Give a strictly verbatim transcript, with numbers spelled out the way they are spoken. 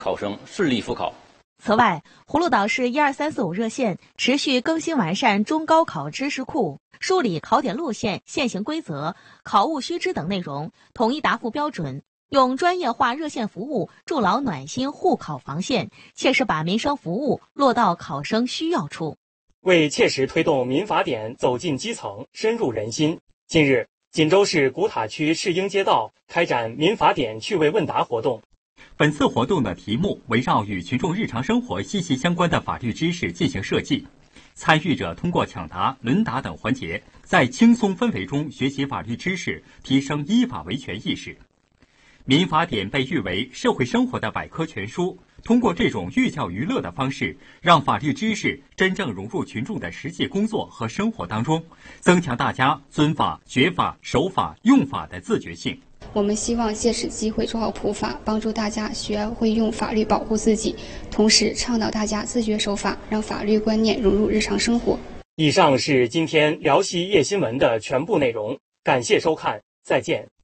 考生顺利复考。 此外，葫芦岛市一二三四五热线持续更新完善中高考知识库，梳理考点路线、现行规则、考务须知等内容，统一答复标准，用专业化热线服务筑牢暖心护考防线，切实把民生服务落到考生需要处。 为切实推动民法典走进基层、深入人心，近日，锦州市古塔区市英街道开展民法典趣味问答活动。 本次活动的题目围绕与群众日常生活息息相关的法律知识进行设计，参与者通过抢答、轮答等环节，在轻松氛围中学习法律知识，提升依法维权意识。民法典被誉为社会生活的百科全书，通过这种寓教于乐的方式，让法律知识真正融入群众的实际工作和生活当中，增强大家遵法、学法、守法、用法的自觉性。 我们希望借此机会做好普法，帮助大家学会用法律保护自己，同时倡导大家自觉守法，让法律观念融入日常生活。 以上是今天辽西夜新闻的全部内容，感谢收看，再见。